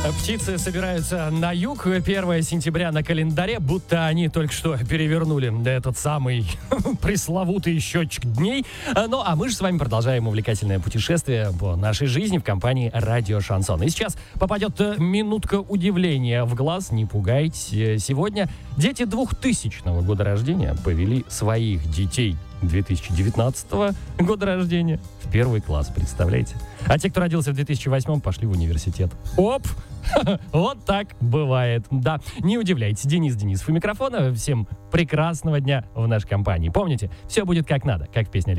Птицы собираются на юг. 1 сентября на календаре, будто они только что перевернули этот самый пресловутый счетчик дней. Ну, а мы же с вами продолжаем увлекательное путешествие по нашей жизни в компании «Радио Шансон». И сейчас попадет минутка удивления в глаз. Не пугайтесь. Сегодня дети 2000 года рождения повели своих детей 2019 года рождения в 1 класс, представляете? А те, кто родился в 2008, пошли в университет. Оп! Вот так бывает. Да, не удивляйтесь. Денис Денисов у микрофона. Всем прекрасного дня в нашей компании. Помните, все будет как надо, как в песне